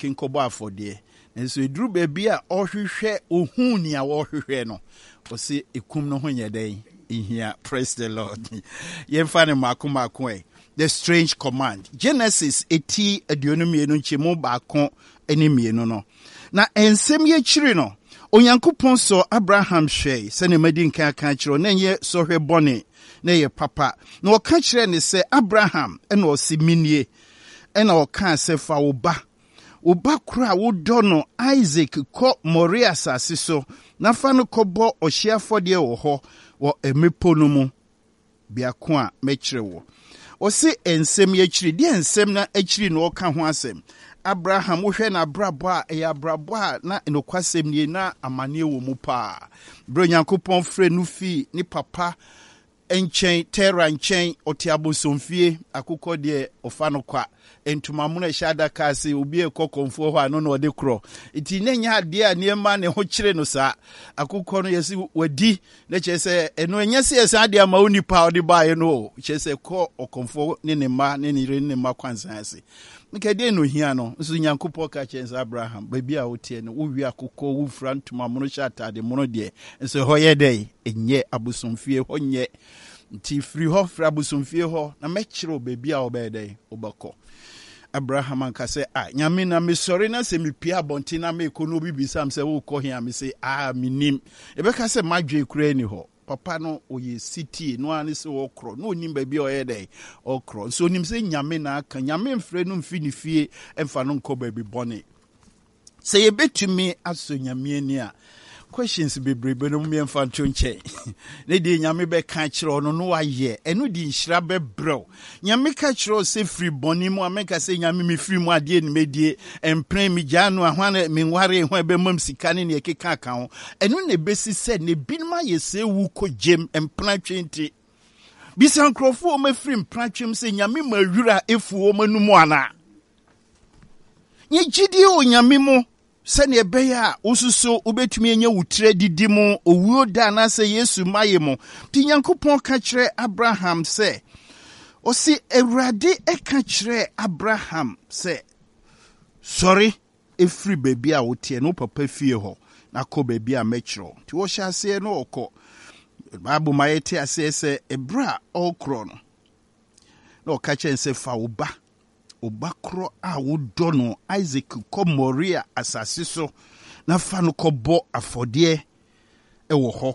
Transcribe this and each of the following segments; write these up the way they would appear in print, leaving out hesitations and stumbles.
kinkobo afode nso eduru baby a ohwehwe ohun ni a ohwehwe no o se ekum no ho nyeden ihia. Praise the Lord. Yemfa ne mako the strange command. Genesis 80:22 nchemu baako ene mienu no. Na ensem ye chiri no Onyankopon so Abraham hwe se ne madi nkan kan chiro na ye so hwe bone na ye papa. Na o ka chire ne se Abraham ena o se minie ena o ka se fa wo ba kura wo dɔ no Isaac kɔ Moria asase so na fa no kɔbɔ ɔhye afɔdeɛ wɔ hɔ wɔ emepo no mu biako a mɛkyerɛ wo. Ɔse ensɛm yɛ kyiri deɛ ensɛm na akyiri no ɔka ho asɛm. Abraham wohwɛ na abrabɔ a ɛyɛ abrabɔ a na enokwasɛm nie na amane wɔ mu paa. Bro Nyankopɔn frɛ no fi ne papa enchen Terra nchen ɔte abosomfie akokɔ deɛ ɔfa no kwa entuma mu na hyada ka se obi ekɔkɔmfo hɔ ano na ɔde korɔ iti nenya ade a niema ne ho kyere no saa akokɔ no yesi wadi na kyerɛ sɛ eno enya se yesa ade ama onipa ɔde bae no kyerɛ sɛ kɔ ɔkɔmfo ne ne ma ne ne ne ma kwansan ase nkade no hia no nso Nyankopɔn ka kyerɛ sɛ Abraham baabi a wotie no wo wi akokɔ wo fra ntuma mu no hyata de mu no de nso hɔ yɛ dɛ enye abosomfie hɔ nye nti firi hɔ fra abosomfie hɔ na mɛkyerɛ baabi a ɔbɛdɛ obakɔ. Abraham anka sɛ nyame na me sɔre na sɛ me pia abɔnten na me kɔ no bi bisam sɛ wo kɔ hia me sɛ minim ebɛka sɛ madwe kura ni hɔ papa no oyɛ city no ani sɛ wɔkrɔ no onim baabi ɔyɛ dɛ ɔkrɔ so onim sɛ nyame na aka nyame mfrɛ no mfi ne fie ɛmfa no nkɔ baabi bɔne sɛ yɛbɛtumi aso nyame ani a questions bebrebe no me mfa nto nkyɛ ne de nyame bɛ ka kyerɛ no no wayɛ eno di nhyira bɛbrɛw nyame ka kyerɛ sɛ firi bɔne mu ameka sɛ nyame me firi mu ade ne medie empren me gya no ahwane me nware ho ɛbɛmam sika ne ne keka ka ho eno ne besi sɛ ne binma yɛ sɛ wu kɔ gem empran twenti bisa nkrofo o mafiri empran twem sɛ nyame ma wura efu o manumu ana nye gidi o nyame mu sani ebeya ususo ubetumi enye wutre didi mu owuo da na se Yesu maye mu ti Nyankopon ka kyerɛ Abraham sɛ osi Awurade eka kyerɛ Abraham sɛ sorry efiri baabi a wotie no papa fie hɔ na kɔ baabi a mɛkyerɛ ti wo hyɛ ase no ɔkɔ Bible ma yɛte ase sɛ ebra ɔkrɔ no na ɔka kyerɛ sɛ fa wo ba obakro a wodɔ no Isaac kɔ Moria asase so na fa no kɔbɔ afɔdeɛ ɛwɔ hɔ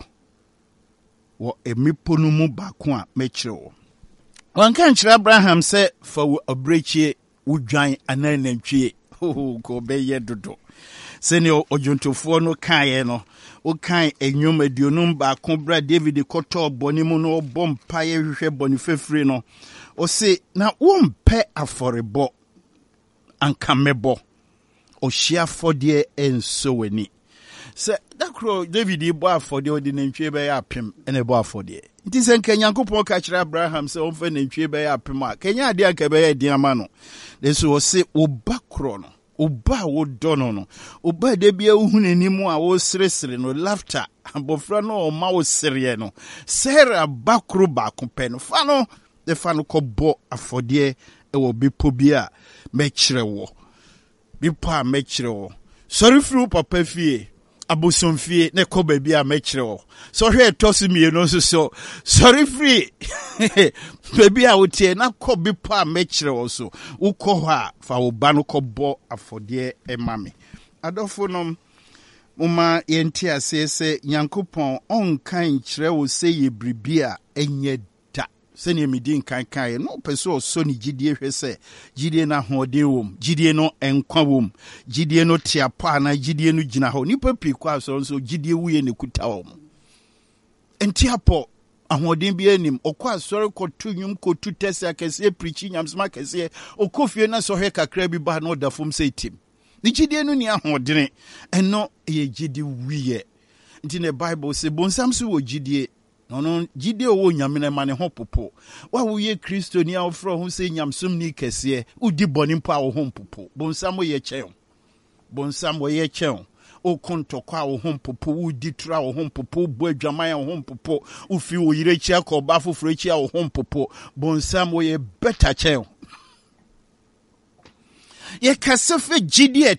wɔ emipo no mu baako a mɛkyerɛ wo. Wanka nkyerɛ Abraham sɛ fa wo abrɛkyie wodwan ananantwie ko bɛyɛ dodo sɛne ɔdwontofoɔ no kaeɛ no wokan enwom aduonum baako bra David kɔtɔ bɔne mu no ɔbɔ mpaeɛ hwehwɛ bɔne fefiri no o se na wompɛ afɔrebɔ anka mɛbɔ ɔhyia afɔdeɛ enso wani sɛ dakro David bɔ afɔdeɛ ɔde nantwie bɛyɛ apem ɛna bɔ afɔdeɛ nti sɛ nka Nyankopɔn ka kyerɛ Abraham sɛ ɔmfa nantwie bɛyɛ apem a kanya ade anka bɛyɛ din ama no nso o se oba kro no oba wo dɔ no oba de bia hu n'anim a wo seresere no laughter abofra no ɔma wo sereɛ no Sarah bakro baako pɛ no fa no de fa no kɔbɔ afɔdeɛ ɛwɔ bipo bi a mɛkyerɛ wo bipo a mɛkyerɛ wo sɔre firi papa fie abosomfie ne kɔ baabi a mɛkyerɛ wo so hwɛ ɛtɔ mie no nso so sɔre firi baabi a wotie na kɔ bipo a mɛkyerɛ wo so wokɔ hɔ a fa wo ba no kɔbɔ afɔdeɛ ɛma me adɔfo no moma yɛnte ase sɛ Nyankopɔn ɔnkan kyerɛ wo sɛ yɛ biribi a ɛnyɛ sɛnea medi nkankan no pɛ sɛ ɔsɔ ne gyidie hwɛ sɛ gyidie no ahoɔden wom gyidie no ɛnkwa wom gyidie no teapa na gyidie no gyina hɔ nipa pii kɔ asɔre nso gyidie wuye ne kuta wɔ mu ntiapɔ ahoɔden bi anim ɔkɔ asɔre kɔto nwum kɔtu tɛsɛ akɛseɛ prikyi nyamsoma akɛseɛ ɔkɔ fie na sɔhwɛ kakra bi ba na ɔda fam sɛ tim ne gyidie no ni ahoɔden ɛno ɛyɛ gyidie wuye nti ne Bible sɛ bonsam so wɔ gyidie no gidi owo nyame na mane ho popo wa wo ye Kristo ni a ofro ho se nyamsom ni kese udi boni mpo a wo ho popo bonsam ye kyɛn bonsam wo ye kyɛn o kontoko a wo ho popo udi tra wo ho popo bu adwaman a wo ho popo ufi wo yire chi akɔba foforo chi a wo ho popo bonsam wo ye better kyɛn ye kasefe gidi